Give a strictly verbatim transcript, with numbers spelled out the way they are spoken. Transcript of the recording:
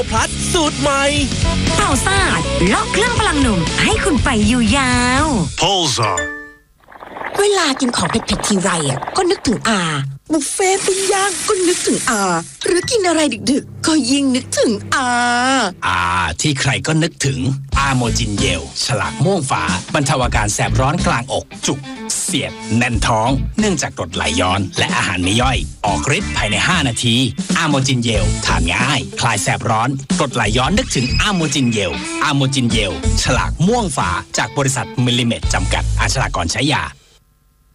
พลัสสูตรใหม่เป่าซ่าล็อกเครื่องพลังหนุ่มให้คุณไปอยู่ยาว Pulsar เวลากินของเผ็ดๆทีไรอ่ะก็นึกถึงอาบุฟเฟ่ปิ้งย่างก็นึกถึงอาหรือกินอะไรดึกๆก็ยิ่งนึกถึงอาอาที่ใครก็นึกถึงอาโมจินเยลฉลากม่วงฝาบรรเทาอาการแสบร้อนกลางอกจุกเสียดแน่นท้องเนื่องจากกรดไหลย้อนและอาหารไม่ย่อยออกฤทธิ์ภายในห้านาทีอาโมจินเยลทานง่ายคลายแสบร้อนกรดไหลย้อนนึกถึงอาโมจินเยลอาโมจินเยลฉลากม่วงฝาจากบริษัทมิลลิเมตรจำกัดอ่านฉลากก่อนใช้ยา